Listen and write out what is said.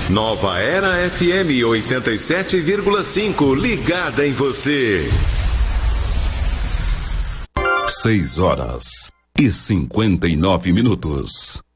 Nova Era FM 87,5, ligada em você. 6 horas e 59 minutos.